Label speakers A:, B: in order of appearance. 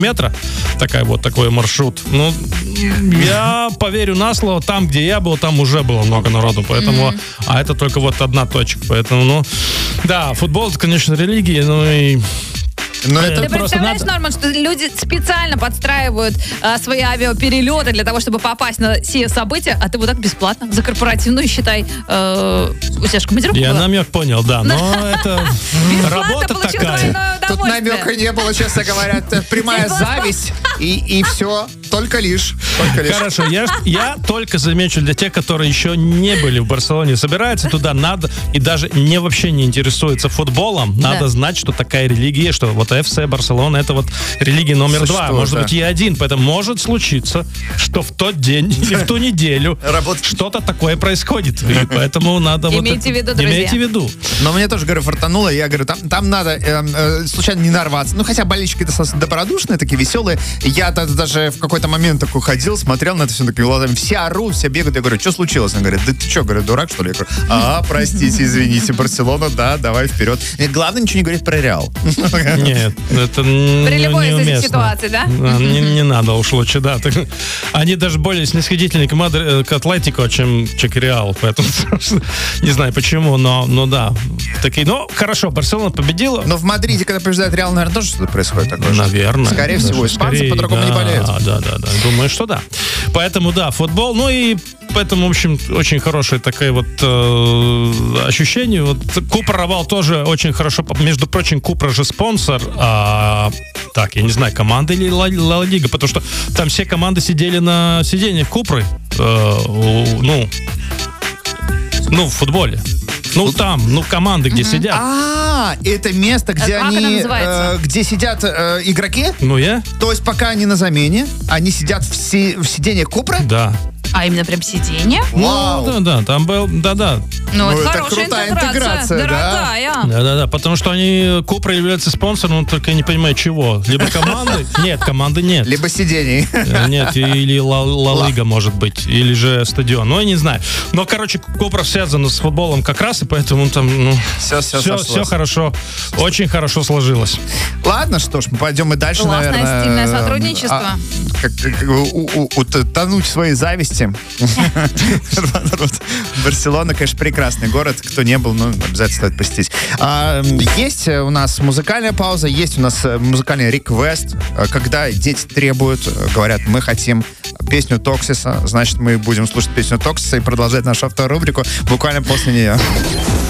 A: метра, такой маршрут. Ну, я поверю на слово, там, где я был, там уже было много народу, поэтому, а это только вот одна точка, поэтому, ну, да, футбол, это, конечно, религия, ну и...
B: Но это
C: Ты представляешь, Норман, что люди специально подстраивают свои авиаперелеты для того, чтобы попасть на сие события, а ты вот так бесплатно за корпоративную, считай, у тебя же командировка
A: Я
C: была?
A: намек понял, да, но это работа такая.
B: тут намека не было, честно говоря. Это прямая зависть и все. Только лишь.
A: Хорошо, я только замечу для тех, которые еще не были в Барселоне, собираются туда, надо, и даже вообще не интересуются футболом, надо знать, что такая религия, что вот ФС Барселона, это вот религия номер 2, может быть и 1, поэтому может случиться, что в тот день или в ту неделю что-то такое происходит, и поэтому надо
C: Имейте в виду, друзья.
A: Имейте в виду.
B: Но мне тоже, говорю, фартануло, я говорю, там надо случайно не нарваться. Ну, хотя болельщики достаточно добродушные, такие веселые. Я даже в какой-то момент такой ходил, смотрел на это все такими глазами. Все орут, все бегают. Я говорю, что случилось? Он говорит, да ты что, говорю, дурак, что ли? Я говорю, простите, извините, Барселона, да, давай вперед. И главное, ничего не говорить про Реал.
A: Нет, это
C: При любой из этих
A: неуместно.
C: ситуаций, да?
A: Не надо уж лучше, да. Они даже более снисходительны к Атлетико, чем к Реалу, поэтому не знаю почему, но да. Такие, ну, хорошо, Барселона победила.
B: Но в Мадриде, когда побеждает Реал, наверное, тоже что-то происходит такое.
A: Наверное.
B: Скорее всего, испанцы по-другому не болеют.
A: Да. Думаю, что да. Поэтому, да, футбол. Ну и поэтому, в общем, очень хорошее такое вот ощущение. Вот Купра Равал тоже очень хорошо. Между прочим, Купра же спонсор. Так, я не знаю, команда или Ла Лига, потому что там все команды сидели на сиденьях Купры. В футболе. Ну, там, команды, где сидят.
B: Это место, где где сидят игроки?
A: Ну, я?
B: То есть, пока они на замене, они сидят в сиденье Купры?
A: Да.
C: А именно прям сиденье?
B: Вау!
A: Да, там был, да.
C: Ну, это
B: это
C: хорошая
B: крутая
C: интеграция,
B: интеграция,
C: дорогая.
A: Да, потому что они, Купра является спонсором, только я не понимаю, чего. Либо команды? Нет, команды нет.
B: Либо сидений.
A: Нет, или Ла Лига, может быть, или же стадион. Ну, я не знаю. Но, короче, Купра связана с футболом как раз, и поэтому там, все хорошо, очень хорошо сложилось.
B: Ладно, что ж, мы пойдем и дальше,
C: Классное,
B: наверное.
C: стильное сотрудничество.
B: Утонуть в своей зависти. Барселона, конечно, прекрасный город. Кто не был, обязательно стоит посетить. Есть у нас музыкальная пауза, есть у нас музыкальный реквест. Когда дети требуют, говорят, мы хотим песню Токсиса, значит, мы будем слушать песню Токсиса и продолжать нашу авторубрику буквально после нее.